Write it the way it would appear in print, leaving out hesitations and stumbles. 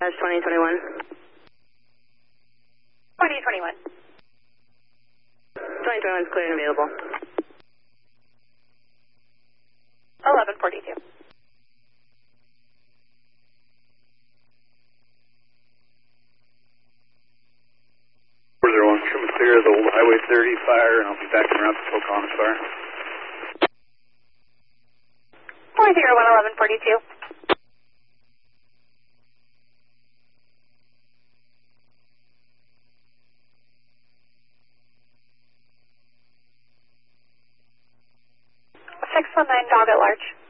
That's 2021. 2021. 2021 is clear and available. 1142. 401, come clear of the old Highway 30 fire, and I'll be backing around to Pocahontas fire. 401, 1142. $619 dog at large.